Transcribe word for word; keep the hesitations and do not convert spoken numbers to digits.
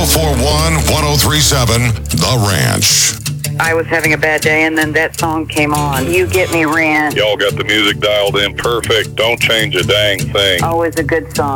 four one, one oh three seven, The Ranch. I was having a bad day, and then that song came on. You Get Me Ranch. Y'all got the music dialed in perfect. Don't change a dang thing. Always a good song.